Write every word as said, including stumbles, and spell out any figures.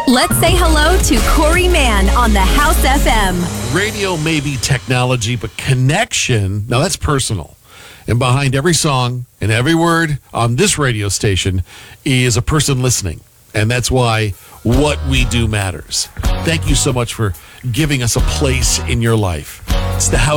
Let's say hello to Corey Mann on the House F M. Radio may be technology, but connection, now that's personal. And behind every song and every word on this radio station is a person listening. And that's why what we do matters. Thank you so much for giving us a place in your life. It's the House